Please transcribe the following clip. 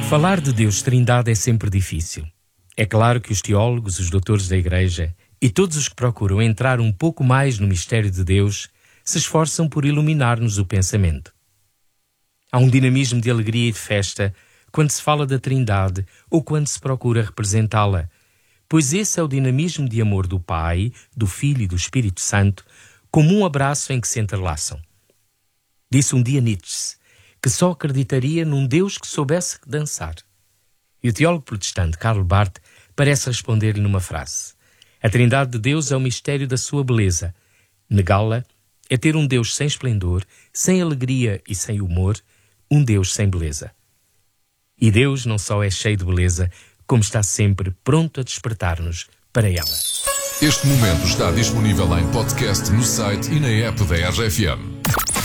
Falar de Deus Trindade é sempre difícil. É claro que os teólogos, os doutores da Igreja e todos os que procuram entrar um pouco mais no mistério de Deus se esforçam por iluminar-nos o pensamento. Há um dinamismo de alegria e de festa quando se fala da Trindade ou quando se procura representá-la, pois esse é o dinamismo de amor do Pai, do Filho e do Espírito Santo, como um abraço em que se entrelaçam. Disse um dia Nietzsche que só acreditaria num Deus que soubesse dançar. E o teólogo protestante Karl Barth parece responder-lhe numa frase: a Trindade de Deus é o mistério da sua beleza. Negá-la é ter um Deus sem esplendor, sem alegria e sem humor, um Deus sem beleza. E Deus não só é cheio de beleza, como está sempre pronto a despertar-nos para ela. Este momento está disponível em podcast no site e na app da RFM.